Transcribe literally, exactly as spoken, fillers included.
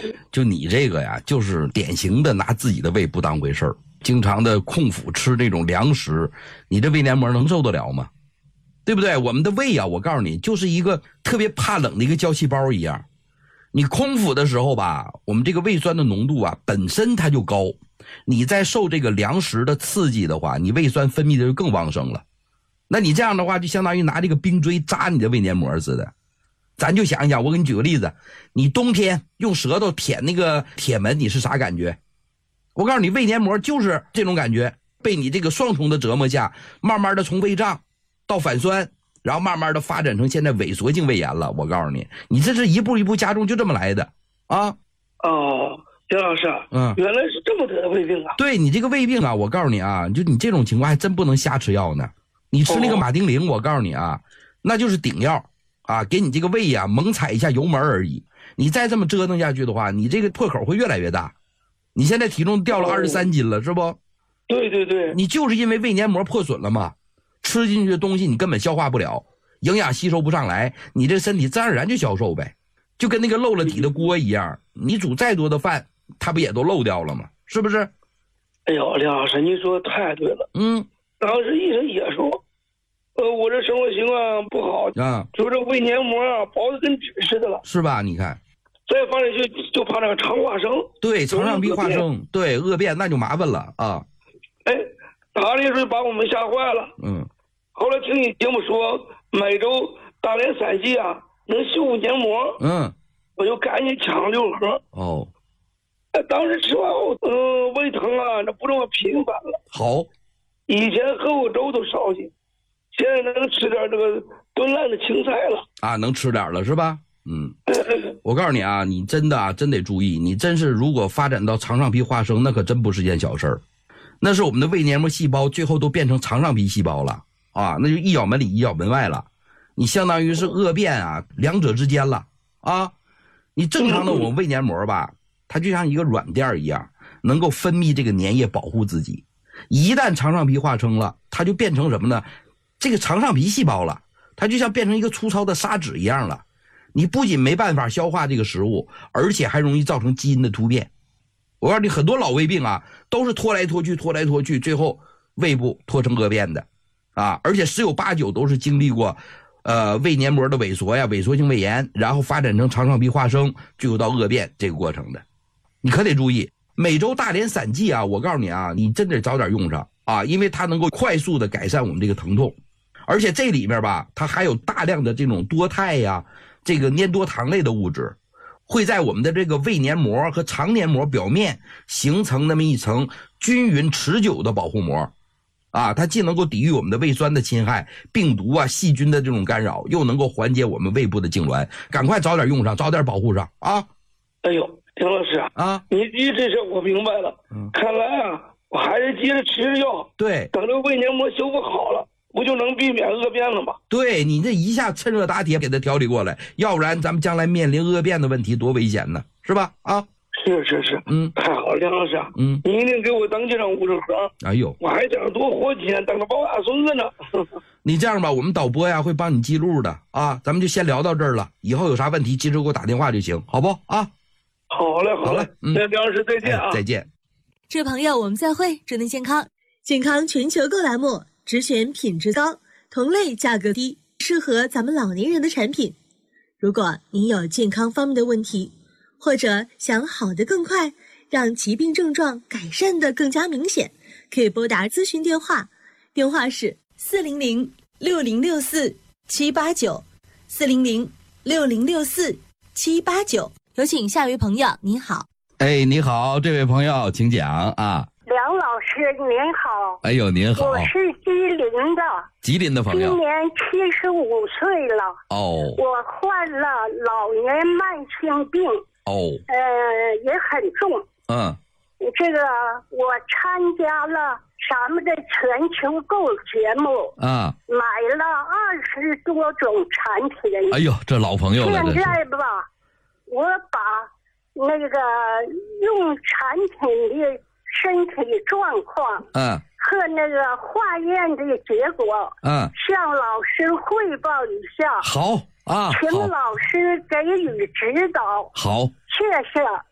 就你这个呀，就是典型的拿自己的胃不当回事儿，经常的空腹吃那种凉食，你这胃黏膜能受得了吗？对不对？我们的胃啊，我告诉你，就是一个特别怕冷的一个胶细胞一样。你空腹的时候吧，我们这个胃酸的浓度啊，本身它就高，你再受这个凉食的刺激的话，你胃酸分泌的就更旺盛了。那你这样的话，就相当于拿这个冰锥扎你的胃黏膜似的。咱就想一想，我给你举个例子，你冬天用舌头舔那个铁门，你是啥感觉？我告诉你，胃黏膜就是这种感觉，被你这个双重的折磨下，慢慢的从胃胀到反酸，然后慢慢的发展成现在萎缩性胃炎了。我告诉你，你这是一步一步加重，就这么来的啊。 哦，刘老师， 嗯， 原来是这么得的胃病啊。 对，你这个胃病啊，我告诉你啊，就你这种情况还真不能瞎吃药呢。你吃那个马丁啉，我告诉你啊，那就是顶药啊，给你这个胃呀、啊、猛踩一下油门而已。你再这么折腾下去的话，你这个破口会越来越大。你现在体重掉了二十三斤了，是不？ 对对对， 你就是因为胃黏膜破损了嘛，吃进去的东西你根本消化不了，营养吸收不上来，你这身体自然而然就消瘦呗，就跟那个漏了底的锅一样，你煮再多的饭，它不也都漏掉了吗？是不是？ 哎呦，梁老师，你说的太对了。 嗯， 当时医生也说，呃，我这生活习惯不好啊， 就这胃黏膜啊薄的跟纸似的了， 是吧？你看， 再放下去就怕那个肠化生， 对，肠上壁化生，对，恶变那就麻烦了啊。 哎，打那时候把我们吓坏了。 嗯， 后来听你节目说每周大连散剂啊能修复黏膜， 嗯， 我就赶紧抢了六盒。 哦， 哎，当时吃完后，嗯、呃，胃疼啊，那不这么频繁了。 好， 以前喝过粥都烧心，现在能吃点这个炖烂的青菜了啊，能吃点了是吧？嗯，我告诉你啊，你真的啊，真得注意，你真是如果发展到肠上皮化生，那可真不是件小事儿。那是我们的胃黏膜细胞最后都变成肠上皮细胞了啊，那就一咬门里一咬门外了，你相当于是恶变啊，两者之间了啊。你正常的我们胃黏膜吧，它就像一个软垫一样，能够分泌这个粘液保护自己。一旦肠上皮化生了，它就变成什么呢？这个肠上皮细胞了，它就像变成一个粗糙的砂纸一样了。你不仅没办法消化这个食物，而且还容易造成基因的突变。我告诉你，很多老胃病啊，都是拖来拖去，拖来拖去，最后胃部拖成恶变的，啊，而且十有八九都是经历过，呃，胃黏膜的萎缩呀，萎缩性胃炎，然后发展成肠上皮化生，最后到恶变这个过程的。你可得注意，每周大连散剂啊，我告诉你啊，你真得早点用上啊，因为它能够快速的改善我们这个疼痛，而且这里面吧，它还有大量的这种多肽呀，这个粘多糖类的物质。会在我们的这个胃黏膜和肠黏膜表面形成那么一层均匀持久的保护膜，啊，它既能够抵御我们的胃酸的侵害、病毒啊、细菌的这种干扰，又能够缓解我们胃部的痉挛。赶快早点用上，早点保护上啊！ 哎呦，丁老师啊， 你你这事我明白了，嗯，看来啊，我还是接着吃着药， 对， 等这胃黏膜修复好了，不就能避免恶变了吗？ 对，你这一下趁热打铁给它调理过来，要不然咱们将来面临恶变的问题多危险呢，是吧？啊， 是是是， 嗯， 太好了，梁老师， 嗯， 你一定给我登记上五十盒。 哎呦， 我还想多活几年，等着抱大孙子呢。 你这样吧，我们导播呀会帮你记录的啊，咱们就先聊到这儿了，以后有啥问题记住给我打电话就行，好不啊？ 好嘞，好嘞，嗯，那梁老师再见啊、 哎，再见。 这位朋友，我们再会，祝您健康。健康全球购栏目只选品质高、同类价格低、适合咱们老年人的产品。如果您有健康方面的问题，或者想好得更快，让疾病症状改善得更加明显，可以拨打咨询电话，电话是四零零六零六四七八九，四零零六零六四七八九。有请下一位朋友，你好。 哎，你好，这位朋友，请讲啊。 梁老师您好。 哎呦，您好。 我是吉林的。 吉林的朋友。 今年七十五岁了。 哦。 我患了老年慢性病。 哦。 呃，也很重。 嗯。 这个我参加了咱们的全球购节目。 啊。 买了二十多种产品。 哎呦，这老朋友了。 现在吧，我把那个用产品的身体状况， 嗯， 和那个化验的结果， 嗯， 向老师汇报一下。 好啊， 请老师给予指导。 好， 谢谢。